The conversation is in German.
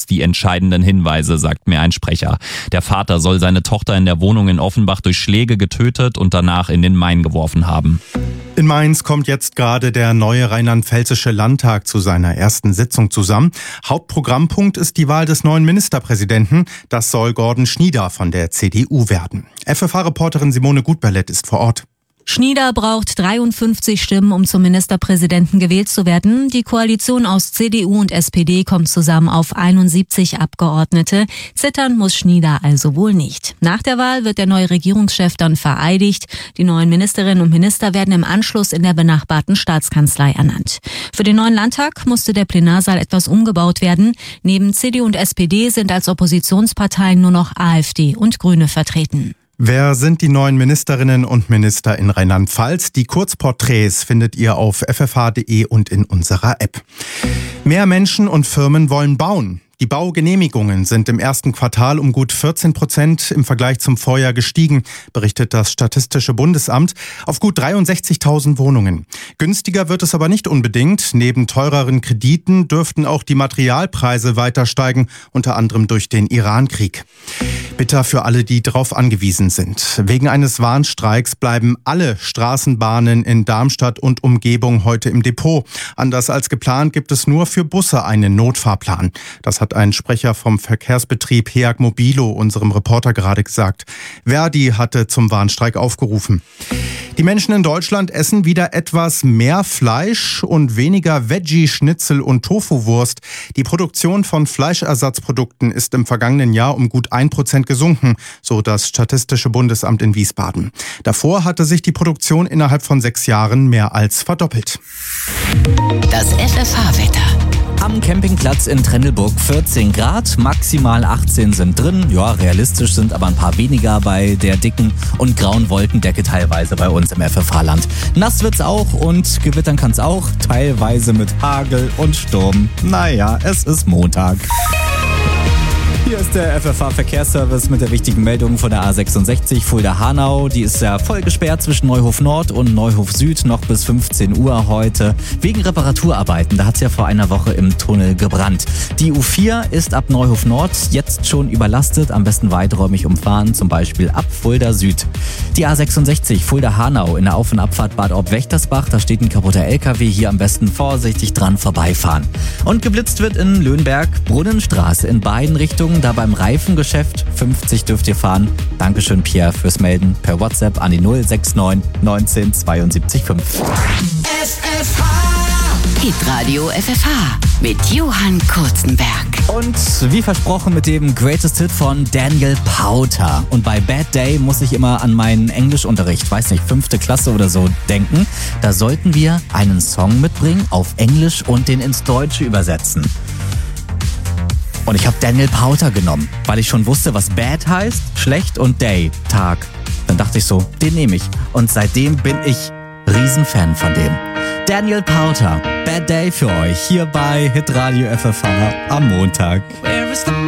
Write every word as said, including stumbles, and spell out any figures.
die entscheidenden Hinweise, sagt mir ein Sprecher. Der Vater soll seine Tochter in der Wohnung in Offenbach durch Schläge getötet und danach in den Main geworfen haben. In Mainz kommt jetzt gerade der neue rheinland-pfälzische Landtag zu seiner ersten Sitzung zusammen. Hauptprogrammpunkt ist die Wahl des neuen Ministerpräsidenten. Das soll Gordon Schnieder von der C D U werden. F F H-Reporterin Simone Gutberlet ist vor Ort. Schnieder braucht dreiundfünfzig Stimmen, um zum Ministerpräsidenten gewählt zu werden. Die Koalition aus C D U und S P D kommt zusammen auf einundsiebzig Abgeordnete. Zittern muss Schnieder also wohl nicht. Nach der Wahl wird der neue Regierungschef dann vereidigt. Die neuen Ministerinnen und Minister werden im Anschluss in der benachbarten Staatskanzlei ernannt. Für den neuen Landtag musste der Plenarsaal etwas umgebaut werden. Neben C D U und S P D sind als Oppositionsparteien nur noch A f D und Grüne vertreten. Wer sind die neuen Ministerinnen und Minister in Rheinland-Pfalz? Die Kurzporträts findet ihr auf f f h punkt d e und in unserer App. Mehr Menschen und Firmen wollen bauen. Die Baugenehmigungen sind im ersten Quartal um gut vierzehn Prozent im Vergleich zum Vorjahr gestiegen, berichtet das Statistische Bundesamt, auf gut dreiundsechzigtausend Wohnungen. Günstiger wird es aber nicht unbedingt. Neben teureren Krediten dürften auch die Materialpreise weiter steigen, unter anderem durch den Iran-Krieg. Bitter für alle, die darauf angewiesen sind. Wegen eines Warnstreiks bleiben alle Straßenbahnen in Darmstadt und Umgebung heute im Depot. Anders als geplant gibt es nur für Busse einen Notfahrplan. Das hat ein Sprecher vom Verkehrsbetrieb H E A G Mobilo unserem Reporter gerade gesagt. Verdi hatte zum Warnstreik aufgerufen. Die Menschen in Deutschland essen wieder etwas mehr Fleisch und weniger Veggie-Schnitzel und Tofu-Wurst. Die Produktion von Fleischersatzprodukten ist im vergangenen Jahr um gut ein Prozent gesunken, so das Statistische Bundesamt in Wiesbaden. Davor hatte sich die Produktion innerhalb von sechs Jahren mehr als verdoppelt. Das F F H-Wetter. Am Campingplatz in Trendelburg vierzehn Grad, maximal achtzehn sind drin. Ja, realistisch sind aber ein paar weniger bei der dicken und grauen Wolkendecke teilweise bei uns im F F H-Land. Nass wird's auch und gewittern kann's auch, teilweise mit Hagel und Sturm. Naja, es ist Montag. Hier ist der F F H-Verkehrsservice mit der wichtigen Meldung von der A sechsundsechzig Fulda-Hanau. Die ist ja voll gesperrt zwischen Neuhof Nord und Neuhof Süd noch bis fünfzehn Uhr heute. Wegen Reparaturarbeiten, da hat es ja vor einer Woche im Tunnel gebrannt. Die U vier ist ab Neuhof Nord jetzt schon überlastet, am besten weiträumig umfahren, zum Beispiel ab Fulda Süd. Die A sechsundsechzig Fulda-Hanau in der Auf- und Abfahrt Bad Orb-Wächtersbach, da steht ein kaputter L K W, hier am besten vorsichtig dran vorbeifahren. Und geblitzt wird in Löhnberg, Brunnenstraße in beiden Richtungen. Da beim Reifengeschäft fünfzig dürft ihr fahren. Dankeschön, Pierre, fürs Melden per WhatsApp an die null sechs neun neunzehn zweiundsiebzig fünf. F F H. Hitradio F F H mit Johann Kurzenberg. Und wie versprochen mit dem Greatest Hit von Daniel Powter. Und bei Bad Day muss ich immer an meinen Englischunterricht, weiß nicht, fünfte Klasse oder so denken. Da sollten wir einen Song mitbringen auf Englisch und den ins Deutsche übersetzen. Und ich habe Daniel Powter genommen, weil ich schon wusste, was Bad heißt, schlecht und Day, Tag. Dann dachte ich so, den nehme ich. Und seitdem bin ich Riesenfan von dem. Daniel Powter, Bad Day für euch hier bei Hitradio F F H am Montag.